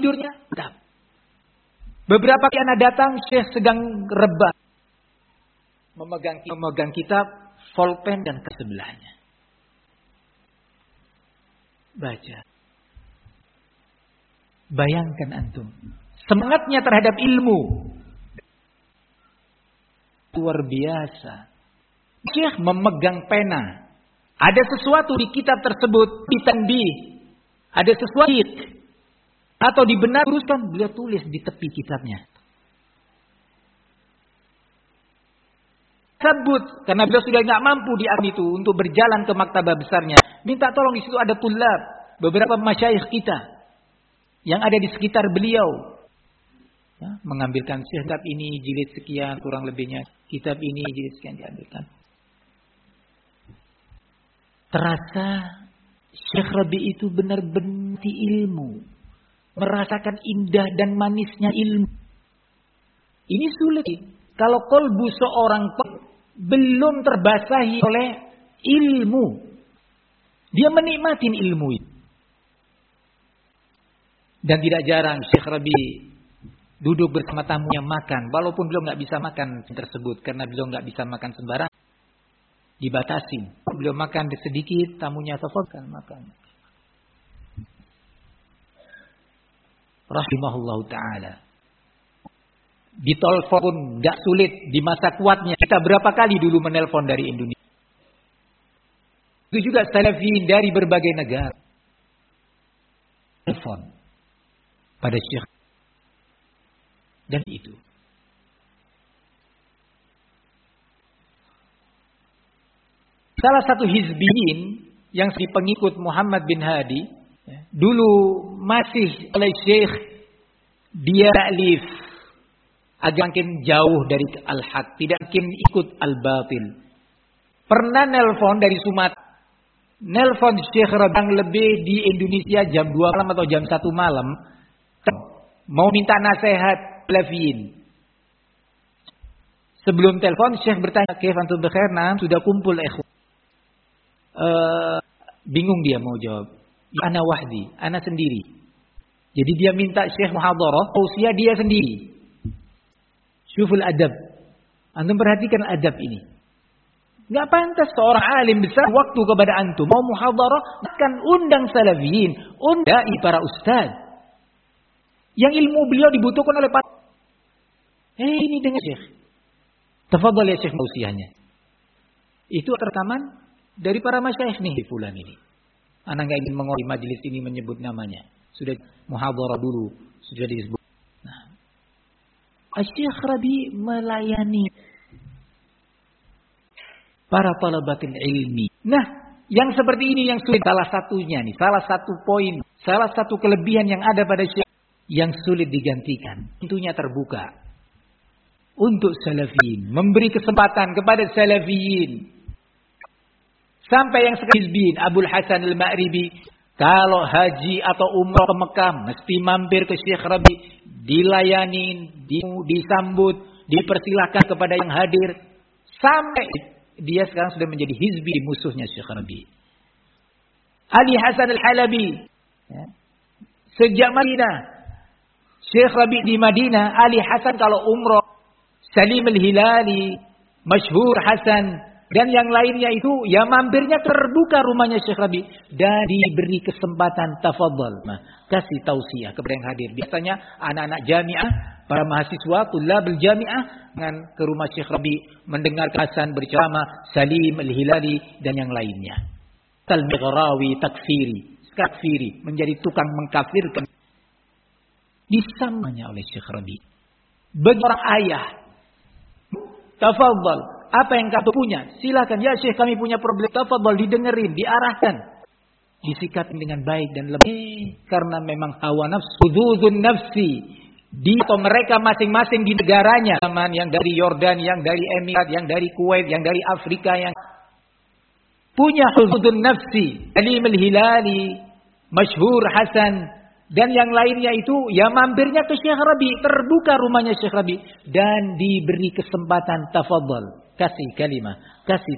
tidurnya kitab. Beberapa kali anak datang, Syekh sedang rebah. Memegang kitab, pulpen dan ke sebelahnya. Baca. Bayangkan antum. Semangatnya terhadap ilmu. Luar biasa. Syekh memegang pena. Ada sesuatu di kitab tersebut ditandih. Ada sesuatu atau dibenar teruskan, beliau tulis di tepi kitabnya. Sebut karena beliau sudah nggak mampu di alam itu untuk berjalan ke maktabah besarnya. Minta tolong, di situ ada tulab, beberapa masyayikh kita yang ada di sekitar beliau. Ya, mengambilkan kitab ini jilid sekian, kurang lebihnya kitab ini jilid sekian diambilkan. Terasa Syekh Rabi itu benar-benar ilmu, merasakan indah dan manisnya ilmu. Ini sulit kalau kolbu seorang belum terbasahi oleh ilmu. Dia menikmati ilmu itu. Dan tidak jarang Syekh Rabi duduk bersama tamunya makan. Walaupun beliau nggak bisa makan tersebut. Karena beliau nggak bisa makan sembarang. Dibatasi. Beliau makan sedikit, tamunya tafadhal makan. Rahimahullahu ta'ala. Ditelepon pun gak sulit di masa kuatnya. Kita berapa kali dulu menelpon dari Indonesia. Itu juga salafiyin dari berbagai negara. Telepon pada Syekh. Dan itu. Salah satu hizbiyin yang si pengikut Muhammad bin Hadi. Dulu masih oleh Syekh. Dia taklif. Agak makin jauh dari al-haq. Tidak makin ikut al-batil. Pernah nelpon dari Sumatera. Nelpon Syekh Rabi lebih di Indonesia jam 2 malam atau jam 1 malam. Mau minta nasihat salafiyin. Sebelum telepon Syekh bertanya, "Kaif antum bikhair?" Nah, sudah kumpul ikhwan. Bingung dia mau jawab. Ana wahdi, ana sendiri. Jadi dia minta Syekh muhadharah, usia dia sendiri. Syuful adab. Antum perhatikan adab ini. Enggak pantas seorang alim besar waktu kepada antum mau muhadharah, akan undang salafiyin, undang para ustaz. Yang ilmu beliau dibutuhkan oleh para. Ini dengan Syekh. Tafadhal ya Syekh usianya. Itu rekaman dari para masyayikh nih fulan ini. Ana enggak ingin mengori majelis ini menyebut namanya. Sudah muhadharah dulu, sudah disebut. Syekh Rabi melayani para talabatul ilmi. Nah, yang seperti ini yang sulit salah satunya nih, salah satu poin, salah satu kelebihan yang ada pada Syekh yang sulit digantikan. Pintunya terbuka untuk salafiyin, memberi kesempatan kepada salafiyin. Sampai yang sekarang hizbin Abdul Hasan Al-Ma'ribi kalau haji atau umrah ke Mekah mesti mampir ke Syekh Rabi. Dilayani, disambut, dipersilahkan kepada yang hadir. Sampai dia sekarang sudah menjadi hizbi musuhnya Syekh Rabi. Ali Hasan Al-Halabi. Ya. Sejak Madinah. Syekh Rabi di Madinah. Ali Hasan kalau umrah. Salim Al-Hilali. Masyhur Hasan. Dan yang lainnya itu, ya mampirnya terbuka rumahnya Syekh Rabi. Dan diberi kesempatan tafadhal. Nah, kasih tausiah kepada yang hadir. Biasanya anak-anak jami'ah, para mahasiswa, tulabul jami'ah, dengan ke rumah Syekh Rabi, mendengar Hasan berceramah, Salim Al-Hilali, dan yang lainnya. Talmighrawi, takfiri, menjadi tukang mengkafirkan. Disamanya oleh Syekh Rabi. Bagi orang ayah, tafadhal. Apa yang kamu punya? Silakan. Ya Syekh, kami punya problem. Tafadhal, didengerin, diarahkan. Disikapi dengan baik dan lembut. Karena memang hawa nafsu, hududun nafsi. Atau mereka masing-masing di negaranya. Yang dari Yordan, yang dari Emirat, yang dari Kuwait, yang dari Afrika. Yang punya hududun nafsi. Salim Al-Hilali, Masyhur Hasan. Dan yang lainnya itu, ya mampirnya ke Syekh Rabi. Terbuka rumahnya Syekh Rabi. Dan diberi kesempatan tafadhal. Kasih kalimah, kasih